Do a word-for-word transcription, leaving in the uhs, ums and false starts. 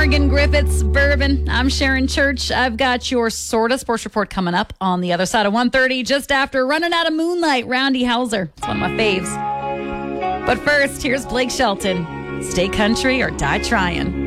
Morgan Griffiths Bourbon. I'm Sharon Church. I've got your sorta sports report coming up on the other side of one thirty, just after Running Out of Moonlight, Roundy Hauser. It's one of my faves. But first, here's Blake Shelton. Stay country or die trying.